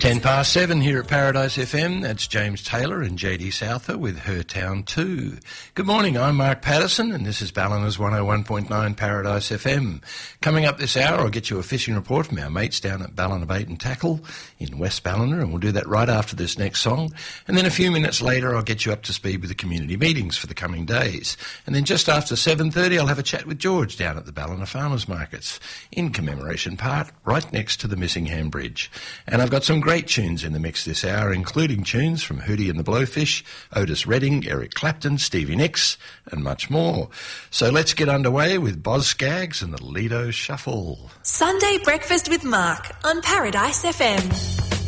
7 here at Paradise FM. That's James Taylor and JD Souther with Her Town 2. Good morning, I'm Mark Patterson and this is Ballinar's 101.9 Paradise FM. Coming up this hour, I'll get you a fishing report from our mates down at Ballina Bait and Tackle in West Ballina, and we'll do that right after this next song. And then a few minutes later, I'll get you up to speed with the community meetings for the coming days. And then just after 7:30, I'll have a chat with George down at the Ballina Farmers Markets in Commemoration Park, right next to the Missingham Bridge. And I've got some great tunes in the mix this hour, including tunes from Hootie and the Blowfish, Otis Redding, Eric Clapton, Stevie Nicks, and much more. So let's get underway with Boz Scaggs and the Lido Shuffle. Sunday Breakfast with Mark on Paradise FM.